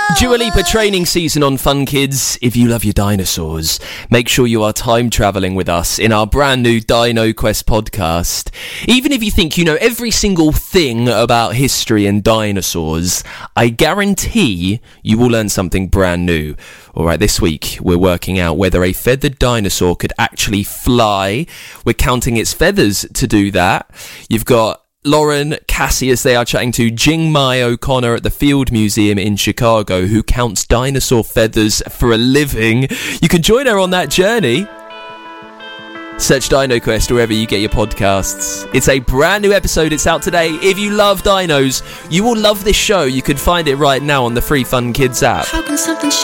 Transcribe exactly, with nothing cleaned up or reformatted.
Dua Lipa training season on Fun Kids. If you love your dinosaurs, make sure you are time travelling with us in our brand new Dino Quest podcast. Even if you think you know every single thing about history and dinosaurs, I guarantee you will learn something brand new. Alright, this week we're working out whether a feathered dinosaur could actually fly. We're counting its feathers to do that. You've got Lauren, Cassie, as they are chatting to Jing Mai O'Connor at the Field Museum in Chicago, who counts dinosaur feathers for a living. You can join her on that journey. Search Dino Quest wherever you get your podcasts. It's a brand new episode. It's out today. If you love dinos, you will love this show. You can find it right now on the free Fun Kids app. How can something